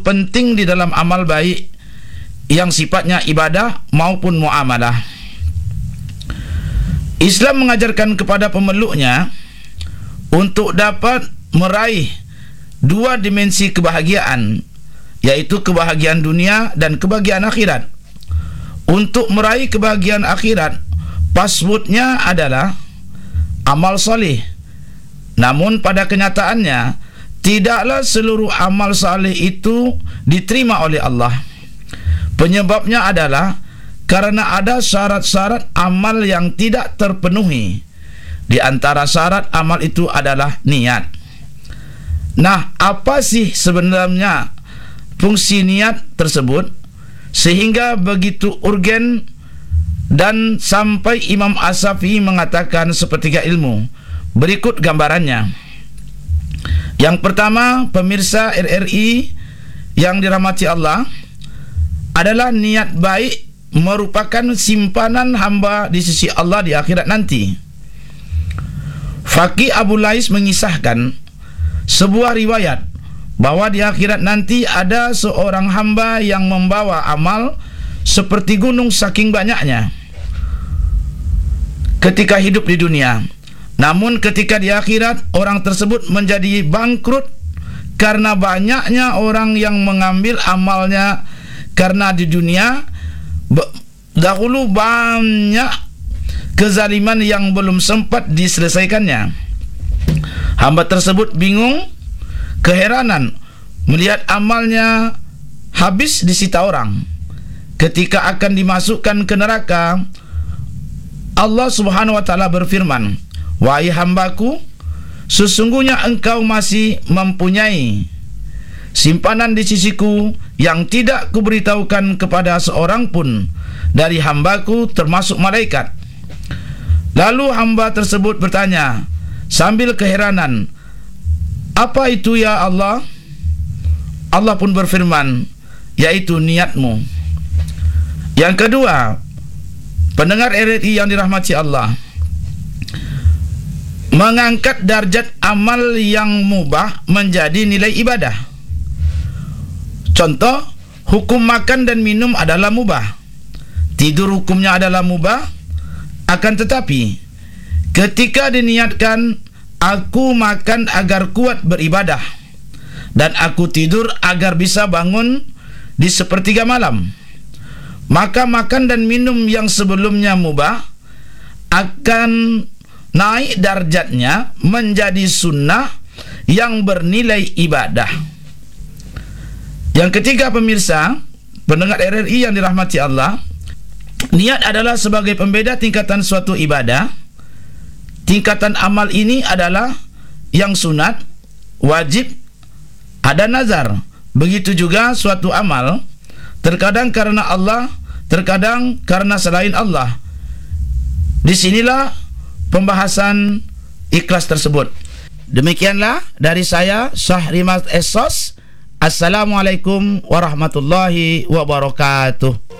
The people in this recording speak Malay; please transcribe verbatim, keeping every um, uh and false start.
itu penting di dalam amal baik yang sifatnya ibadah maupun muamalah. Islam mengajarkan kepada pemeluknya untuk dapat meraih dua dimensi kebahagiaan, yaitu kebahagiaan dunia dan kebahagiaan akhirat. Untuk meraih kebahagiaan akhirat, passwordnya adalah amal salih. Namun pada kenyataannya, tidaklah seluruh amal salih itu diterima oleh Allah. Penyebabnya adalah karena ada syarat-syarat amal yang tidak terpenuhi. Di antara syarat amal itu adalah niat. Nah, apa sih sebenarnya fungsi niat tersebut sehingga begitu urgen dan sampai Imam As-Syafi'i mengatakan sepertiga ilmu? Berikut gambarannya. Yang pertama, pemirsa R R I yang dirahmati Allah, adalah niat baik merupakan simpanan hamba di sisi Allah di akhirat nanti. Faqih Abu Lais mengisahkan sebuah riwayat bahwa di akhirat nanti ada seorang hamba yang membawa amal seperti gunung saking banyaknya ketika hidup di dunia. Namun ketika di akhirat, orang tersebut menjadi bangkrut karena banyaknya orang yang mengambil amalnya. Karena di dunia dahulu banyak kezaliman yang belum sempat diselesaikannya. Hamba tersebut bingung, keheranan melihat amalnya habis disita orang. Ketika akan dimasukkan ke neraka, Allah Subhanahu wa taala berfirman, "Wahai hambaku, sesungguhnya engkau masih mempunyai simpanan di sisiku yang tidak kuberitahukan kepada seorang pun dari hambaku termasuk malaikat." Lalu hamba tersebut bertanya sambil keheranan, "Apa itu ya Allah?" Allah pun berfirman, "Yaitu niatmu." Yang kedua, pendengar R R I yang dirahmati Allah, mengangkat darjat amal yang mubah menjadi nilai ibadah. Contoh, hukum makan dan minum adalah mubah. Tidur hukumnya adalah mubah. Akan tetapi, ketika diniatkan, aku makan agar kuat beribadah, dan aku tidur agar bisa bangun di sepertiga malam, maka makan dan minum yang sebelumnya mubah akan naik darjatnya menjadi sunnah yang bernilai ibadah. Yang ketiga, pemirsa, pendengar R R I yang dirahmati Allah, niat adalah sebagai pembeda tingkatan suatu ibadah. Tingkatan amal ini adalah yang sunat, wajib, ada nazar. Begitu juga suatu amal, terkadang karena Allah, terkadang karena selain Allah. Disinilah pembahasan ikhlas tersebut. Demikianlah dari saya, Syahrimat Esos. Assalamualaikum warahmatullahi wabarakatuh.